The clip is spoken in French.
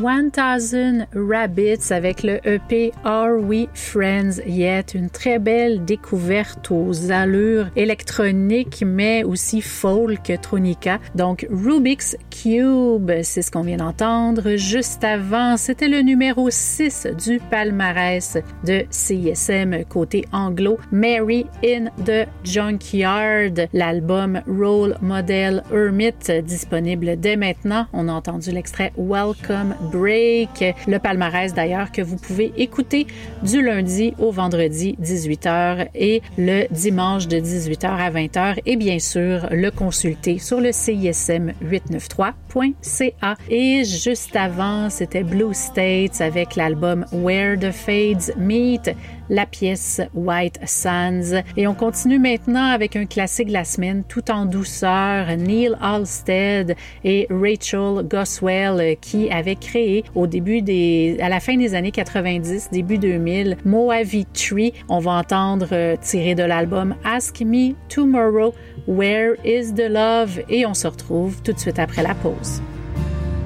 1000 Rabbits avec le EP Are We Friends Yet? Une très belle découverte aux allures électroniques, mais aussi folk tronica. Donc, Rubik's Cube, c'est ce qu'on vient d'entendre. Juste avant, c'était le numéro 6 du palmarès de CISM côté anglo, Mary in the Junkyard, l'album Role Model Hermit, disponible dès maintenant. On a entendu l'extrait Welcome Break, le palmarès d'ailleurs que vous pouvez écouter du lundi au vendredi 18h et le dimanche de 18h à 20h et bien sûr le consulter sur le CISM893.ca. Et juste avant, c'était Blue States avec l'album Where the Fades Meet, la pièce White Sands. Et on continue maintenant avec un classique de la semaine tout en douceur, Neil Halstead et Rachel Goswell qui avaient créé à la fin des années 90, début 2000, Mojave Tree. On va entendre tiré de l'album Ask Me Tomorrow, Where is the Love? Et on se retrouve tout de suite après la pause.